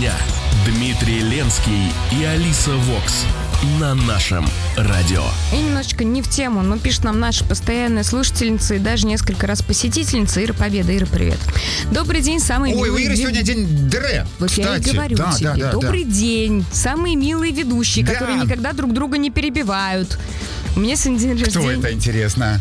дня. Дмитрий Ленский и Алиса Вокс на нашем радио. И немножечко не в тему, но пишет нам наша постоянная слушательница и даже несколько раз посетительница Ира Победа. Ира, привет. Добрый день, самый милый... Ой, у Иры сегодня день Дре. Вот кстати, я и говорю тебе. Добрый день, самые милые ведущие, которые никогда друг друга не перебивают. У меня сегодня день рождения. Кто это, интересно?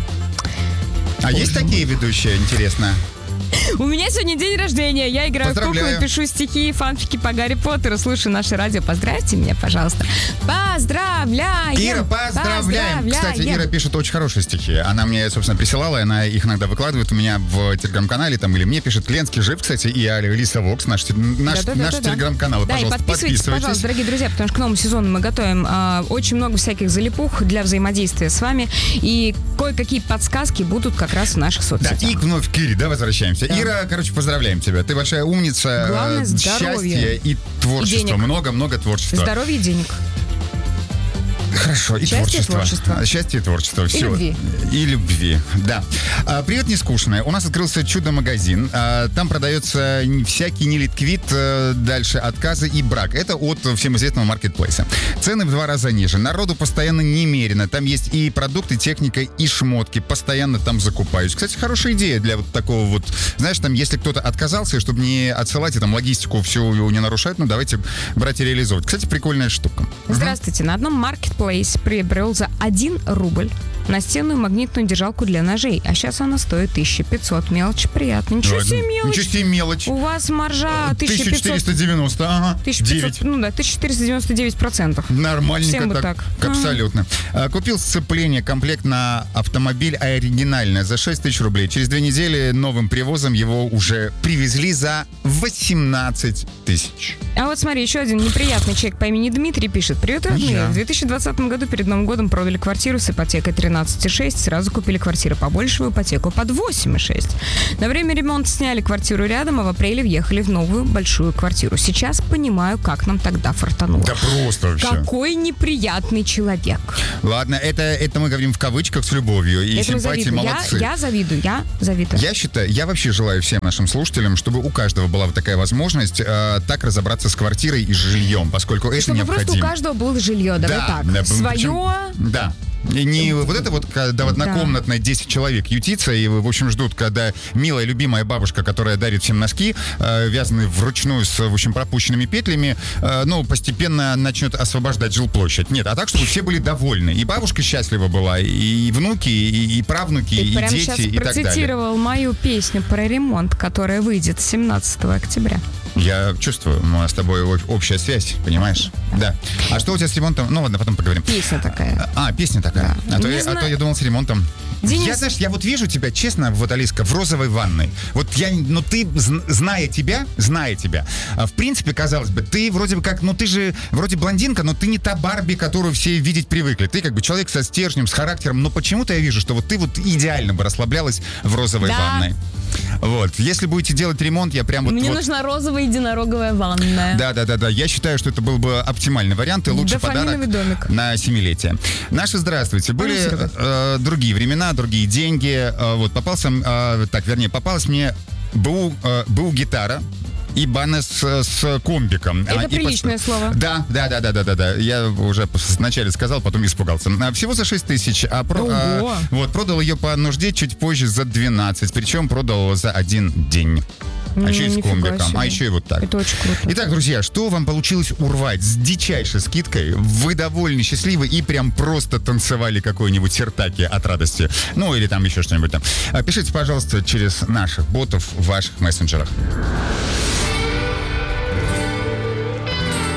Есть такие ведущие, интересно? У меня сегодня день рождения. Я играю в куклы, пишу стихи и фанфики по Гарри Поттеру. Слушаю наше радио. Поздравьте меня, пожалуйста. Поздравляем! Ира, поздравляем! Кстати, Ира пишет очень хорошие стихи. Она мне, собственно, присылала, и она их иногда выкладывает у меня в телеграм-канале, там, или мне пишет. Ленский жив, кстати, и Алиса Вокс, наш телеграм-канал. Да, пожалуйста, и подписывайтесь, пожалуйста, дорогие друзья, потому что к новому сезону мы готовим очень много всяких залипух для взаимодействия с вами. И кое-какие подсказки будут как раз в наших соцсетях. Да, и вновь к Ире, возвращаемся. Да. Ира, поздравляем тебя. Ты большая умница. Главное, счастья и творчества. Много-много творчества. Здоровья и денег. Хорошо, и творчество. Счастье и творчество. Все. И любви. Да. Привет, нескучная. У нас открылся чудо-магазин. Там продается всякий нелитквит, дальше отказы и брак. Это от всем известного маркетплейса. Цены в 2 раза ниже. Народу постоянно немерено. Там есть и продукты, техника, и шмотки. Постоянно там закупаюсь. Кстати, хорошая идея для вот такого вот... Знаешь, там, если кто-то отказался, чтобы не отсылать и там логистику всю не нарушать, давайте брать и реализовывать. Кстати, прикольная штука. Здравствуйте. На одном маркетплейсе приобрел за 1 рубль настенную магнитную держалку для ножей. А сейчас она стоит 1500. Мелочь приятно. Ничего себе мелочь. Ничего себе мелочь. У вас маржа 1490. Ага. 1500, 1499%. Нормальненько. Всем так. Абсолютно. Купил сцепление, комплект на автомобиль оригинальное за 6 тысяч рублей. Через 2 недели новым привозом его уже привезли за 18 тысяч. А вот смотри, еще один неприятный человек по имени Дмитрий пишет. Привет, родные. В 2020 году перед Новым годом продали квартиру с ипотекой 13,6. Сразу купили квартиру побольше, в ипотеку под 8,6. На время ремонта сняли квартиру рядом, а в апреле въехали в новую большую квартиру. Сейчас понимаю, как нам тогда фартануло. Да просто вообще. Какой неприятный человек. Ладно, это мы говорим в кавычках с любовью. И симпатии, молодцы. Я завидую. Я считаю, я вообще желаю всем нашим слушателям, чтобы у каждого была вот такая возможность так разобраться с квартирой и жильем, поскольку это чтобы необходимо. Просто у каждого было жилье, давай так. Свое. Да. И не вот это вот, когда в однокомнатной 10 человек ютится, и, в общем, ждут, когда милая, любимая бабушка, которая дарит всем носки, вязаные вручную с, в общем, пропущенными петлями, постепенно начнет освобождать жилплощадь. Нет, а так, чтобы все были довольны. И бабушка счастлива была, и внуки, и правнуки, и дети, и так далее. Ты прямо сейчас процитировал мою песню про ремонт, которая выйдет 17 октября. Я чувствую, у нас с тобой общая связь, понимаешь? Да. А что у тебя с ремонтом? Ну ладно, потом поговорим. Песня такая. Песня такая. Да. А то я думал с ремонтом. Денис... Я вот вижу тебя, честно, вот, Алиска, в розовой ванной. Вот ты, зная тебя, в принципе, казалось бы, ты вроде бы как, ты же вроде блондинка, но ты не та Барби, которую все видеть привыкли. Ты как бы человек со стержнем, с характером, но почему-то я вижу, что вот ты вот идеально бы расслаблялась в розовой ванной. Вот. Если будете делать ремонт, я прям вот... Мне нужна розовая единороговая ванная. Да. Я считаю, что это был бы оптимальный вариант и лучший подарок домик на 7-летие. Наши здравствуйте. Были другие времена, другие деньги. Вот, попалась мне БУ гитара и бана с комбиком. Это приличное слово. Да. Я уже вначале сказал, потом испугался. Всего за 6 тысяч. Продал ее по нужде чуть позже за 12. Причем продал за 1 день. А еще и с комбиком. А еще и вот так. Это очень круто. Итак, друзья, что вам получилось урвать с дичайшей скидкой? Вы довольны, счастливы и прям просто танцевали какой-нибудь сертаки от радости. Ну, или там еще что-нибудь там. Пишите, пожалуйста, через наших ботов в ваших мессенджерах.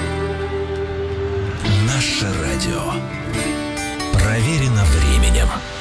Наше радио. Проверено временем.